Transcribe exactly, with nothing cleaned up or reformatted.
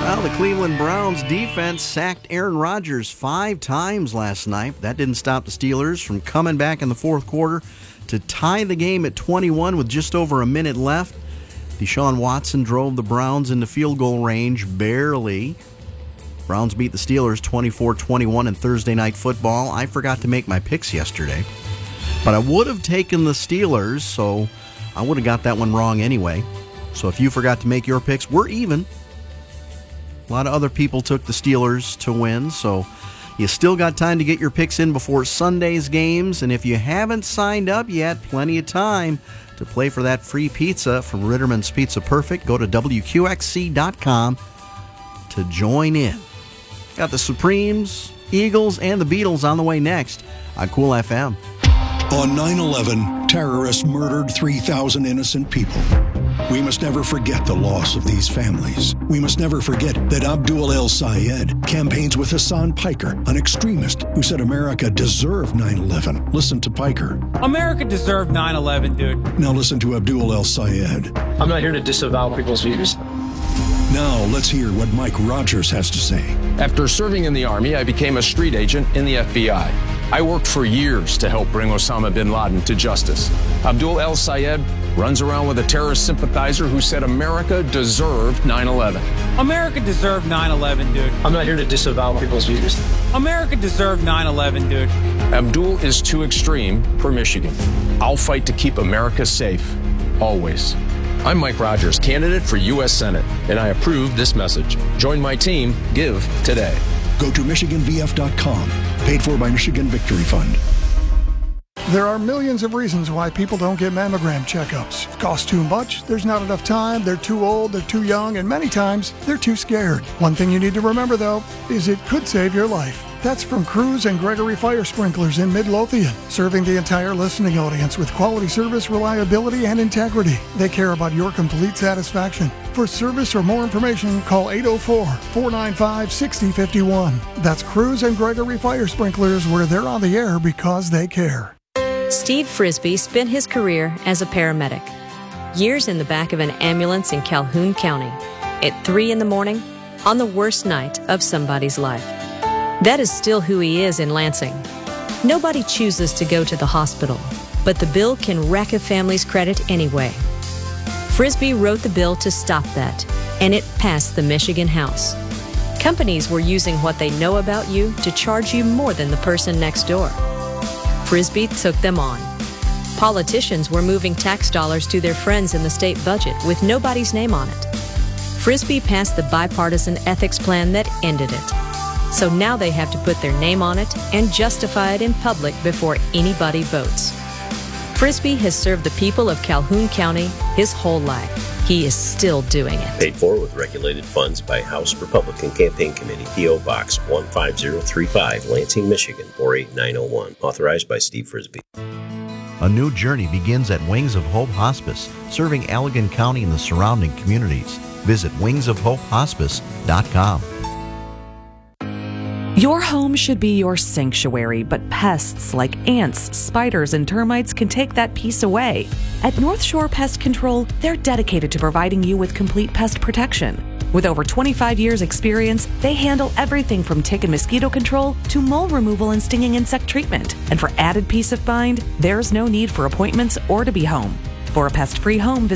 Well, the Cleveland Browns defense sacked Aaron Rodgers five times last night. That didn't stop the Steelers from coming back in the fourth quarter to tie the game at twenty-one with just over a minute left. Deshaun Watson drove the Browns into field goal range, barely. Browns beat the Steelers twenty-four twenty-one in Thursday Night Football. I forgot to make my picks yesterday, but I would have taken the Steelers, so I would have got that one wrong anyway. So if you forgot to make your picks, we're even. A lot of other people took the Steelers to win, so you still got time to get your picks in before Sunday's games. And if you haven't signed up yet, plenty of time to play for that free pizza from Ritterman's Pizza Perfect. Go to W Q X C dot com to join in. Got the Supremes, Eagles, and the Beatles on the way next on Cool F M. On nine eleven, terrorists murdered three thousand innocent people. We must never forget the loss of these families. We must never forget that Abdul El-Sayed campaigns with Hassan Piker, an extremist who said America deserved nine eleven. Listen to Piker. America deserved nine eleven, dude. Now listen to Abdul El-Sayed. I'm not here to disavow people's views. Now let's hear what Mike Rogers has to say. After serving in the Army, I became a street agent in the F B I. I worked for years to help bring Osama bin Laden to justice. Abdul El-Sayed runs around with a terrorist sympathizer who said America deserved nine eleven. America deserved nine eleven, dude. I'm not here to disavow people's views. America deserved nine eleven, dude. Abdul is too extreme for Michigan. I'll fight to keep America safe, always. I'm Mike Rogers, candidate for U S Senate, and I approve this message. Join my team. Give today. Go to Michigan V F dot com, paid for by Michigan Victory Fund. There are millions of reasons why people don't get mammogram checkups. It costs too much, there's not enough time, they're too old, they're too young, and many times they're too scared. One thing you need to remember, though, is it could save your life. That's from Cruz and Gregory Fire Sprinklers in Midlothian, serving the entire listening audience with quality service, reliability, and integrity. They care about your complete satisfaction. For service or more information, call eight oh four, four nine five, six oh five one. That's Cruz and Gregory Fire Sprinklers, where they're on the air because they care. Steve Frisbee spent his career as a paramedic. Years in the back of an ambulance in Calhoun County. At three in the morning, on the worst night of somebody's life. That is still who he is in Lansing. Nobody chooses to go to the hospital, but the bill can wreck a family's credit anyway. Frisbee wrote the bill to stop that, and it passed the Michigan House. Companies were using what they know about you to charge you more than the person next door. Frisbee took them on. Politicians were moving tax dollars to their friends in the state budget with nobody's name on it. Frisbee passed the bipartisan ethics plan that ended it. So now they have to put their name on it and justify it in public before anybody votes. Frisbee has served the people of Calhoun County his whole life. He is still doing it. Paid for with regulated funds by House Republican Campaign Committee, P O Box one five zero three five, Lansing, Michigan four eight nine oh one. Authorized by Steve Frisbee. A new journey begins at Wings of Hope Hospice, serving Allegan County and the surrounding communities. Visit wings of hope hospice dot com. Your home should be your sanctuary, but pests like ants, spiders, and termites can take that peace away. At North Shore Pest Control, they're dedicated to providing you with complete pest protection. With over twenty-five years experience, they handle everything from tick and mosquito control to mole removal and stinging insect treatment. And for added peace of mind, there's no need for appointments or to be home. For a pest-free home, visit